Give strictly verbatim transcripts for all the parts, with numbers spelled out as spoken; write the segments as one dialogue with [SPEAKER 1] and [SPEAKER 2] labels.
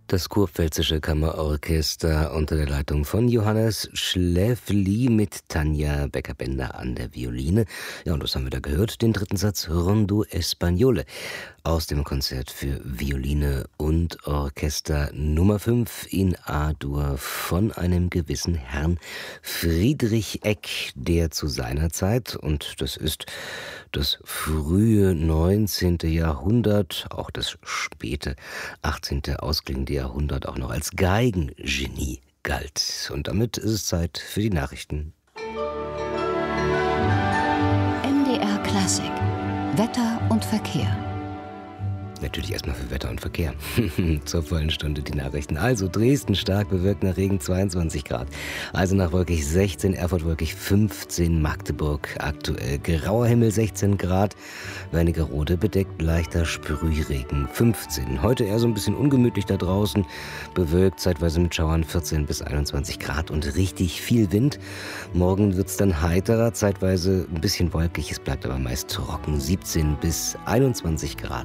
[SPEAKER 1] Das Kurpfälzische Kammerorchester unter der Leitung von Johannes Schläfli mit Tanja Becker-Bender an der Violine. Ja, und das haben wir da gehört, den dritten Satz Rondo Espagnole aus dem Konzert für Violine und Orchester Nummer fünf in A-Dur von einem gewissen Herrn Friedrich Eck, der zu seiner Zeit, und das ist das frühe neunzehnte Jahrhundert, auch das späte achtzehnte ausklingende Jahrhundert auch noch als Geigengenie galt. Und damit ist es Zeit für die Nachrichten.
[SPEAKER 2] M D R Klassik. Wetter und Verkehr.
[SPEAKER 1] Natürlich erstmal für Wetter und Verkehr. Zur vollen Stunde die Nachrichten. Also Dresden stark bewölkt nach Regen zweiundzwanzig Grad. Eisenach wolkig sechzehn, Erfurt wolkig fünfzehn, Magdeburg aktuell grauer Himmel sechzehn Grad, Wernigerode bedeckt leichter Sprühregen fünfzehn. Heute eher so ein bisschen ungemütlich da draußen, bewölkt zeitweise mit Schauern vierzehn bis einundzwanzig Grad und richtig viel Wind. Morgen wird es dann heiterer, zeitweise ein bisschen wolkig, es bleibt aber meist trocken, siebzehn bis einundzwanzig Grad.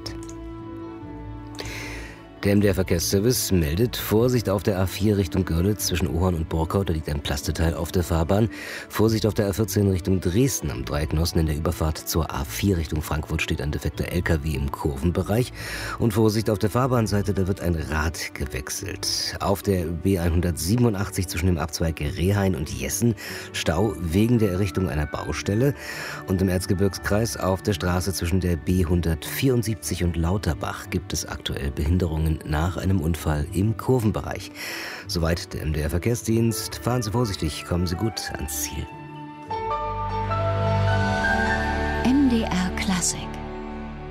[SPEAKER 1] Der M D R-Verkehrsservice meldet Vorsicht auf der A vier Richtung Görlitz zwischen Ohorn und Borkau, da liegt ein Plasteteil auf der Fahrbahn. Vorsicht auf der A vierzehn Richtung Dresden am Dreieck Nossen in der Überfahrt zur A vier Richtung Frankfurt steht ein defekter L K W im Kurvenbereich. Und Vorsicht auf der Fahrbahnseite, da wird ein Rad gewechselt. Auf der B hundertsiebenundachtzig zwischen dem Abzweig Rehhain und Jessen Stau wegen der Errichtung einer Baustelle. Und im Erzgebirgskreis auf der Straße zwischen der B hundertvierundsiebzig und Lauterbach gibt es aktuell Behinderungen nach einem Unfall im Kurvenbereich. Soweit der M D R-Verkehrsdienst. Fahren Sie vorsichtig, kommen Sie gut ans Ziel.
[SPEAKER 2] M D R Klassik.